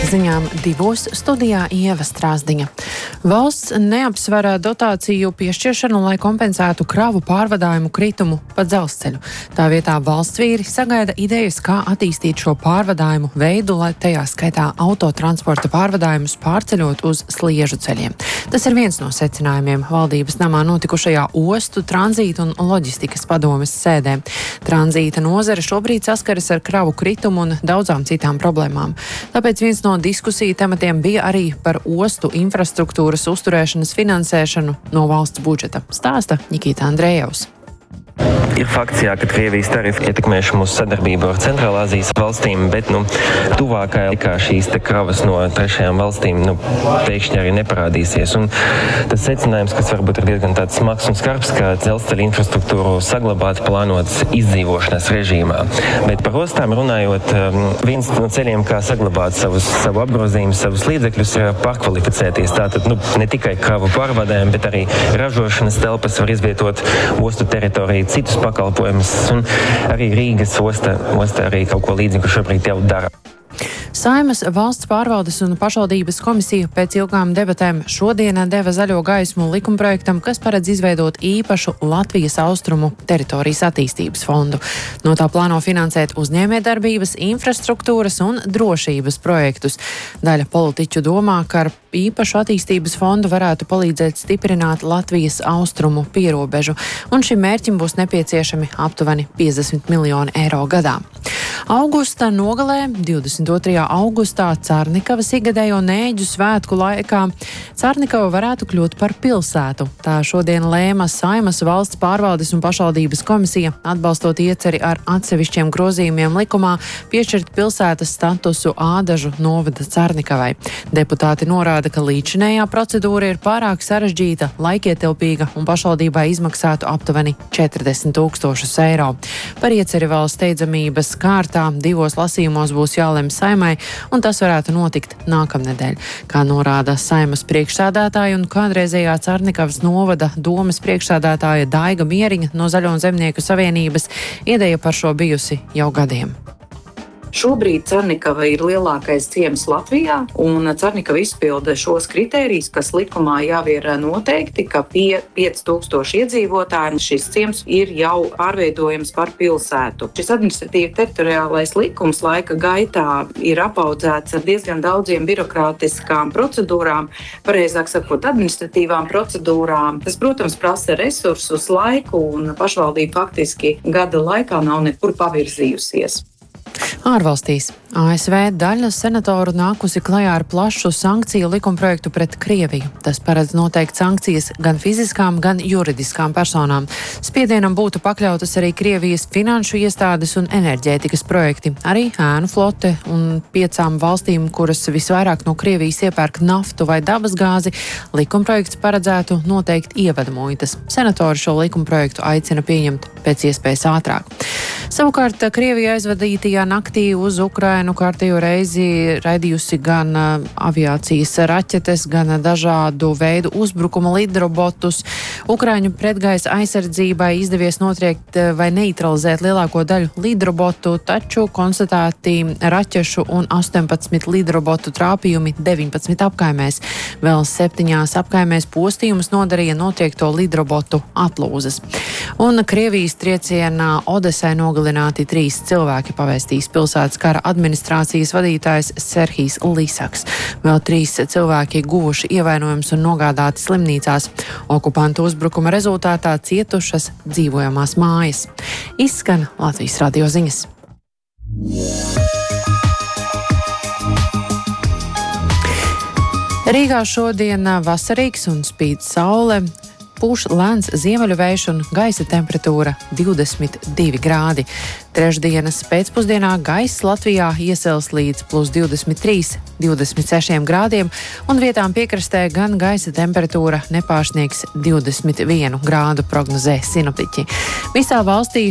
ziņām 2 studijā Ieva Strāzdiņa. Valsts neapsver dotāciju piešķiršanu, lai kompensētu kravu pārvadājumu kritumu pa dzelzceļu. Tā vietā valsts vīri sagaida idejas, kā attīstīt šo pārvadājumu veidu, lai tajā skaitā autotransporta pārvadājumus pārceļot uz sliežu ceļiem. Tas ir viens no secinājumiem valdības namā notikušajā ostu, tranzīta un loģistikas padomes sēdē. Tranzīta nozare šobrīd saskaras ar kravu kritumu un daudzām citām problēmām. Tāpēc viens no diskusiju tematiem bija arī par ostu infrastruktūras uzturēšanas finansēšanu no valsts budžeta. Stāsta Nikita Andrejevs. Ir fakts, jā, ka Krievijas tarifi ietekmējuši mūsu sadarbību ar Centrālāzijas valstīm, bet tuvākajā laikā šīs kravas no trešajām valstīm pēkšņi arī neparādīsies. Un tas secinājums, kas varbūt ir diezgan tāds smags un skarbs, ka dzelzceļa infrastruktūru saglabāt plānots izdzīvošanas režīmā. Bet par ostām runājot, viens no ceļiem, kā saglabāt savu apgrozījumu, savus līdzekļus, ir pārkvalificēties. Tātad ne tikai kravu pārvadājumu, bet arī ražošanas telpas var izvietot ostu teritoriju, citus pakalpojumus, un arī Rīgas osta arī kaut ko līdzīgu šobrīd jau dara. Saeimas valsts pārvaldes un pašvaldības komisija pēc ilgām debatēm šodien deva zaļo gaismu likumprojektam, kas paredz izveidot īpašu Latvijas austrumu teritorijas attīstības fondu. No tā plāno finansēt uzņēmējdarbības, infrastruktūras un drošības projektus. Daļa politiķu domā, ka ar īpašu attīstības fondu varētu palīdzēt stiprināt Latvijas austrumu pierobežu, un šim mērķim būs nepieciešami aptuveni 50 miljoni eiro gadā. Augusta nogalē, 22. augustā, Carnikavas ikgadējo Nēģu svētku laikā, Carnikava varētu kļūt par pilsētu. Tā šodien lēma Saeimas valsts pārvaldes un pašvaldības komisija, atbalstot ieceri ar atsevišķiem grozījumiem likumā piešķirt pilsētas statusu Ādažu novada Carnikavai. Deputāti norāda, ka līdzinējā procedūra ir pārāk sarežģīta, laikietilpīga un pašvaldībai izmaksātu aptuveni 40 000 eiro. Par ieceri vēl steidzamības kārtā 2 lasījumos būs jālemj Saeimai, un tas varētu notikt nākamnedēļ. Kā norāda Saeimas priekšsēdētāja un kādreizējā Carnikavas novada domes priekšsēdētāja Daiga Mieriņa no Zaļo un Zemnieku savienības, ideja par šo bijusi jau gadiem. Šobrīd Carnikava ir lielākais ciems Latvijā, un Carnikava izpilda šos kritērijus, kas likumā jau ir noteikti, ka pie 5000 iedzīvotājiem šis ciems ir jau pārveidojams par pilsētu. Šis administratīvi teritoriālais likums laika gaitā ir apaudzēts ar diezgan daudziem birokrātiskām procedūrām, pareizāk sakot, administratīvām procedūrām. Tas, protams, prasa resursus, laiku, un pašvaldība faktiski gada laikā nav nekur pavirzījusies. Ārvalstīs ASV daļa senatoru nākusi klajā ar plašu sankciju likumprojektu pret Krieviju. Tas paredz noteikt sankcijas gan fiziskām, gan juridiskām personām. Spiedienam būtu pakļautas arī Krievijas finanšu iestādes un enerģētikas projekti, arī ēnu flote un 5 valstīm, kuras visvairāk no Krievijas iepērk naftu vai dabasgāzi, likumprojekts paredzētu noteikt ievadmuitas. Senatori šo likumprojektu aicina pieņemt pēc iespējas ātrāk. Savukārt Krievija aizvadītajā naktī uz Ukrainu kārtējo reizi raidījusi gan aviācijas raķetes, gan dažādu veidu uzbrukuma lidrobotus. Ukraiņu pretgaisa aizsardzībai izdevies notriekt vai neutralizēt lielāko daļu lidrobotu, taču konstatēti raķešu un 18 lidrobotu trāpījumi 19 apkaimēs. Vēl 7 apkaimēs postījumus nodarīja notriekto lidrobotu atlūzas. Un Krievijas triecienā Odesai nogalināti 3 cilvēki, pavēstīs pilsētas kara administrācijas vadītājs Serhijs Lisaks. Vēl 3 cilvēki guvuši ievainojumus un nogādāti slimnīcās. Okupantu uzbrukuma rezultātā cietušas dzīvojamās mājas. Izskan Latvijas radio ziņas. Rīgā šodien vasarīgs un spīd saule. Pūš lēns ziemeļu vējš un gaisa temperatūra 22 grādi. Trešdienas pēcpusdienā gaiss Latvijā iesils līdz +23, 26 grādiem, un vietām piekrastē gan gaisa temperatūra nepārsniegs 21 grādu, prognozē sinoptiķi. Visā valstī